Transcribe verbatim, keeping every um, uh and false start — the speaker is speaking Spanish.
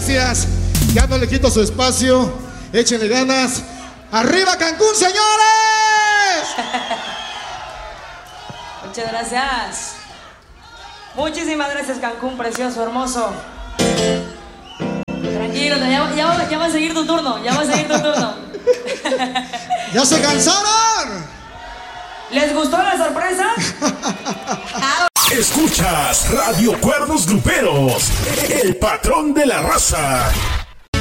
gracias. Ya no le quito su espacio. Échenle ganas. ¡Arriba Cancún, señores! Muchas gracias. Muchísimas gracias, Cancún, precioso, hermoso. Tranquilo, ya, ya, ya va a seguir tu turno, ya va a seguir tu turno. ¿Ya se cansaron? ¿Les gustó la sorpresa? Escuchas Radio Cuernos Gruperos, el patrón de la raza.